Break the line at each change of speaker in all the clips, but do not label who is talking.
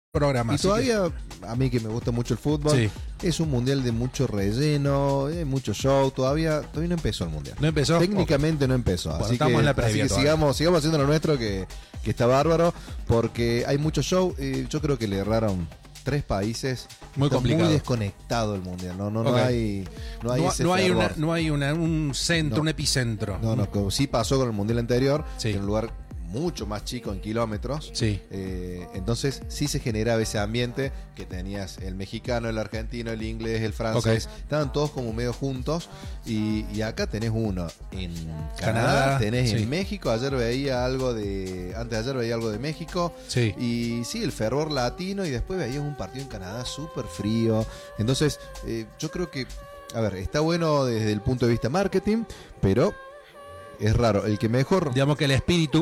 programa.
Y todavía, a mí que me gusta mucho el fútbol,
sí,
es un mundial de mucho relleno, hay mucho show, todavía no empezó el mundial.
¿No empezó?
Técnicamente no empezó.
Bueno,
así
estamos
que,
en la previa
así que sigamos haciendo lo nuestro, que está bárbaro, porque hay mucho show. Yo creo que le erraron 3 países.
Muy complicado.
Muy desconectado el mundial. No hay ese
no hay,
fervor.
no hay un centro, un epicentro.
No, como sí pasó con el mundial anterior,
Sí.
en un lugar mucho más chico en kilómetros.
Sí.
Entonces sí se generaba ese ambiente que tenías el mexicano, el argentino, el inglés, el francés. Estaban todos como medio juntos. Y acá tenés uno en Canadá, tenés
sí.
en México. Antes de ayer veía algo de México.
Sí.
Y sí, el fervor latino. Y después veías un partido en Canadá súper frío. Entonces yo creo que, a ver, está bueno desde el punto de vista marketing, pero es raro. El que mejor,
digamos que el espíritu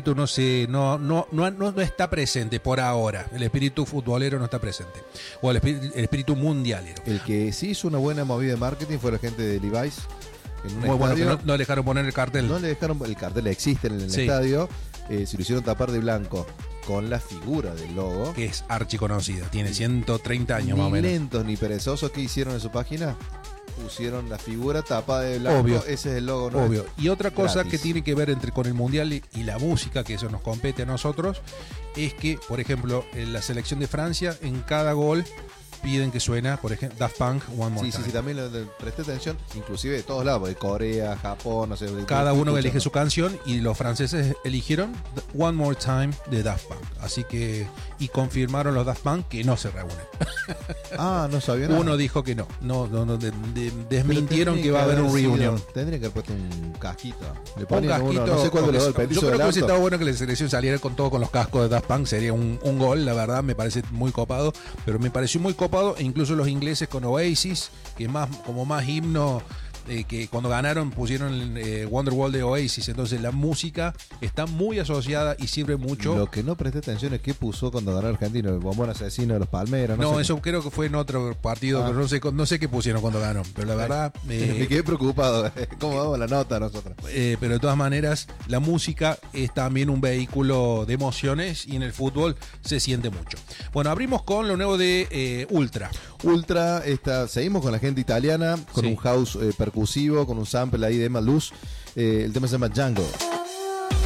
no está presente por ahora. El espíritu futbolero no está presente. O el espíritu mundialero.
el que sí hizo una buena movida de marketing fue la gente de Levi's. En un
Muy bueno que
estadio,
no le dejaron poner el cartel.
no le dejaron el cartel, existe en el
Sí.
estadio. Se lo hicieron tapar de blanco con la figura del logo.
Que es archiconocida. Tiene 130 años más o
Ni
menos.
lentos ni perezosos. ¿Qué hicieron en su página? Pusieron la figura tapada de blanco.
Obvio.
Ese es el logo, ¿no?
Obvio. Y otra cosa
Gratis.
que tiene que ver con el mundial y la música, que eso nos compete a nosotros, es que, por ejemplo, en la selección de Francia, en cada gol piden que suena, por ejemplo, Daft Punk, One More Time.
Sí, también presté atención, inclusive de todos lados, de Corea, Japón, no sé.
Cada uno elige su canción y los franceses eligieron One More Time de Daft Punk. Así que, y confirmaron los Daft Punk que no se reúnen.
Ah, no sabía nada.
Uno dijo que no, desmintieron
Pero
que va a haber un reunion.
Tendría que haber puesto un casquito. Le
Un
ponían
casquito,
uno, no sé cuándo le da el petiso
yo creo
del
que hubiese
auto.
estado bueno que la selección saliera con los cascos de Daft Punk, sería un gol, la verdad, me parece muy copado, pero me pareció muy copado, e incluso los ingleses con Oasis, que es como más himno, que cuando ganaron pusieron Wonderwall de Oasis, entonces la música está muy asociada y sirve mucho.
Lo que no presté atención es qué puso cuando ganó Argentina, el bombón asesino de los Palmeras.
No,
sé.
eso creo que fue en otro partido, pero no sé qué pusieron cuando ganó, pero la verdad...
Me quedé preocupado. ¿Cómo damos la nota nosotros?
pero de todas maneras, la música es también un vehículo de emociones y en el fútbol se siente mucho. Bueno, abrimos con lo nuevo de Ultra.
Ultra, seguimos con la gente italiana, con
Sí.
un house percusivo, con un sample ahí de Emma Luz. El tema se llama Django.